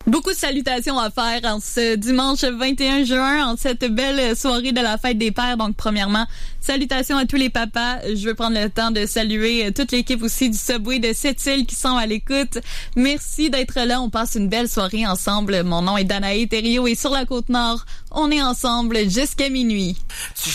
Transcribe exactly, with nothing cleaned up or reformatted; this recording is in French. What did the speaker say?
Beaucoup de salutations à faire en ce dimanche vingt et un juin, en cette belle soirée de la fête des pères. Donc, premièrement, salutations à tous les papas. Je veux prendre le temps de saluer toute l'équipe aussi du Subway de Sept-Îles qui sont à l'écoute. Merci d'être là. On passe une belle soirée ensemble. Mon nom est Danae Thériault et sur la Côte-Nord, on est ensemble jusqu'à minuit. Tu